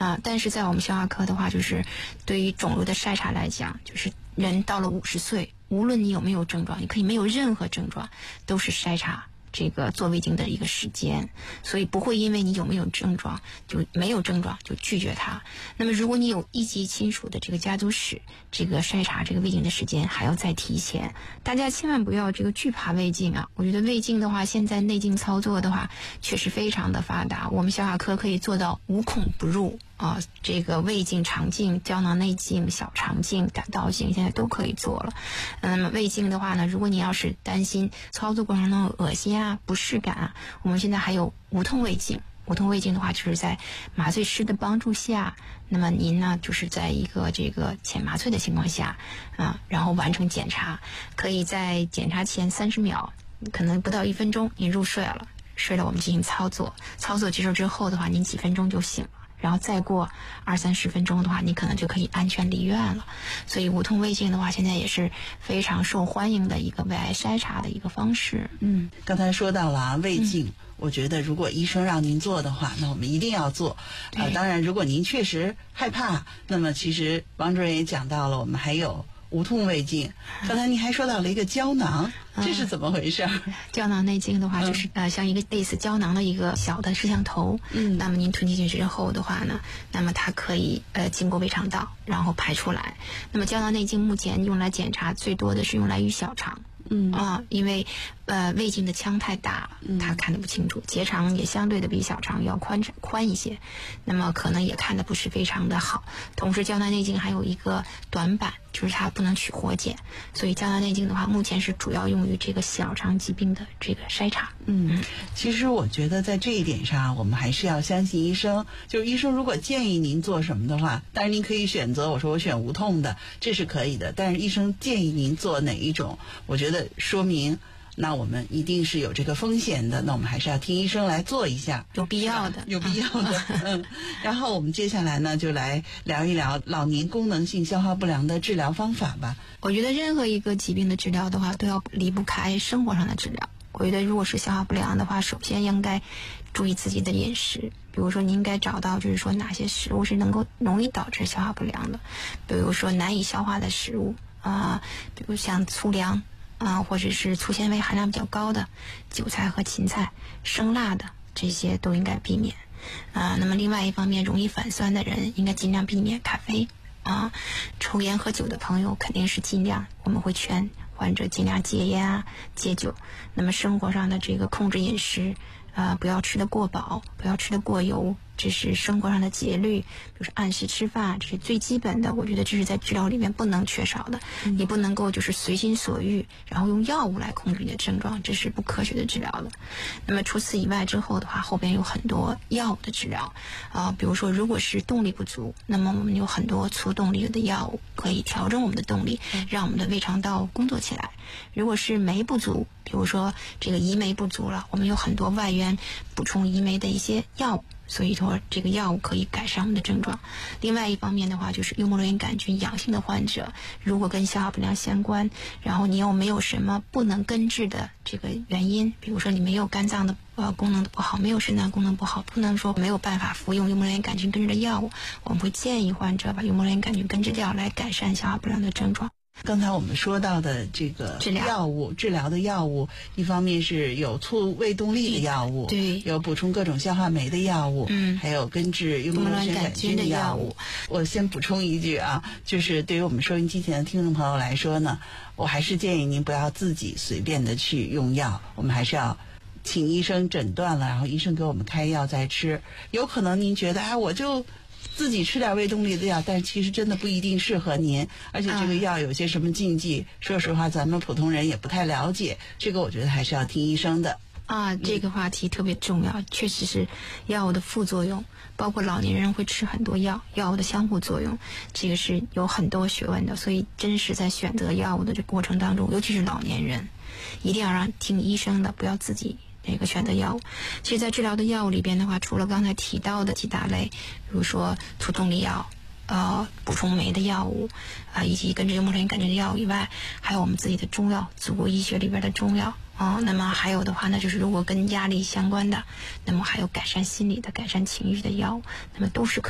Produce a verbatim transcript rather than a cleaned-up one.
啊。但是在我们消化科的话，就是对于肿瘤的筛查来讲，就是人到了五十岁，无论你有没有症状，你可以没有任何症状，都是筛查这个做胃镜的一个时间，所以不会因为你有没有症状就没有症状就拒绝它。那么如果你有一级亲属的这个家族史，这个筛查这个胃镜的时间还要再提前。大家千万不要这个惧怕胃镜啊！我觉得胃镜的话，现在内镜操作的话确实非常的发达，我们消化科可以做到无孔不入啊，这个胃镜、肠镜、胶囊内镜、小肠镜、胆道镜现在都可以做了。那么胃镜的话呢，如果你要是担心操作过程中恶心啊、不适感啊，我们现在还有无痛胃镜。无痛胃镜的话，就是在麻醉师的帮助下，那么您呢，就是在一个这个浅麻醉的情况下啊，然后完成检查，可以在检查前三十秒，可能不到一分钟，您入睡了，睡了我们进行操作，操作结束之后的话，您几分钟就醒了。然后再过二三十分钟的话，你可能就可以安全离院了。所以无痛胃镜的话，现在也是非常受欢迎的一个胃癌筛查的一个方式。 嗯，刚才说到了啊，胃镜。嗯，我觉得如果医生让您做的话，那我们一定要做。呃，当然，如果您确实害怕，那么其实王主任也讲到了，我们还有无痛胃镜。刚才您还说到了一个胶囊，这是怎么回事？嗯、 胶囊内镜的话，就是、嗯、呃像一个类似胶囊的一个小的摄像头。嗯，那么您吞进去之后的话呢，那么它可以呃经过胃肠道，然后排出来。那么胶囊内镜目前用来检查最多的是用来于小肠。嗯啊，因为呃胃镜的腔太大了，它看得不清楚，结肠也相对的比小肠要宽宽一些，那么可能也看得不是非常的好。同时胶囊内镜还有一个短板，就是它不能取活检，所以胶囊内镜的话，目前是主要用于这个小肠疾病的这个筛查。 嗯，其实我觉得在这一点上，我们还是要相信医生。就是医生如果建议您做什么的话，当然您可以选择，我说我选无痛的，这是可以的。但是医生建议您做哪一种，我觉得说明那我们一定是有这个风险的，那我们还是要听医生来做一下， 有必要的， 有必要的。嗯，然后我们接下来呢，就来聊一聊老年功能性消化不良的治疗方法吧。 我觉得任何一个疾病的治疗的话，都要离不开生活上的治疗。我觉得如果是消化不良的话，首先应该注意自己的饮食，比如说你应该找到就是说哪些食物是能够容易导致消化不良的，比如说难以消化的食物啊、呃，比如像粗粮啊、呃，或者是粗纤维含量比较高的韭菜和芹菜、生辣的这些都应该避免啊、呃。那么另外一方面，容易反酸的人应该尽量避免咖啡啊，抽烟喝酒的朋友肯定是尽量，我们会劝患者尽量戒烟啊、戒酒。那么生活上的这个控制饮食，呃，不要吃得过饱，不要吃得过油，这是生活上的节律，比如说按时吃饭，这是最基本的。我觉得这是在治疗里面不能缺少的。嗯、你不能够就是随心所欲，然后用药物来控制你的症状，这是不科学的治疗的。那么除此以外之后的话，后边有很多药物的治疗啊、呃，比如说如果是动力不足，那么我们有很多促动力的药物可以调整我们的动力，让我们的胃肠道工作起来。如果是酶不足，比如说这个胰酶不足了，我们有很多外源补充胰酶的一些药物，所以说这个药物可以改善我们的症状。另外一方面的话，就是幽门螺旋杆菌阳性的患者，如果跟消化不良相关，然后你又没有什么不能根治的这个原因，比如说你没有肝脏的呃功能的不好，没有肾脏功能不好，不能说没有办法服用幽门螺旋杆菌根治的药物，我们会建议患者把幽门螺旋杆菌根治掉，来改善消化不良的症状。 刚才我们说到的这个药物治疗的药物，一方面是有促胃动力的药物， 对， 有补充各种消化酶的药物，嗯，还有根治幽门螺旋杆菌的药物。我先补充一句啊，就是对于我们收音机前的听众朋友来说呢，我还是建议您不要自己随便的去用药，我们还是要请医生诊断了，然后医生给我们开药再吃。有可能您觉得哎，我就自己吃点胃动力的药，但是其实真的不一定适合您，而且这个药有些什么禁忌、啊、说实话咱们普通人也不太了解，这个我觉得还是要听医生的啊。这个话题特别重要，确实是药物的副作用，包括老年人会吃很多药，药物的相互作用，这个是有很多学问的，所以真是在选择药物的这过程当中，尤其是老年人一定要让听医生的，不要自己那个选择药物。其实在治疗的药物里边的话，除了刚才提到的几大类，比如说促动力药、呃补充酶的药物啊、呃，以及根治幽门螺旋杆菌的药物以外，还有我们自己的中药，祖国医学里边的中药啊、呃。那么还有的话呢，就是如果跟压力相关的，那么还有改善心理的、改善情绪的药物，那么都是可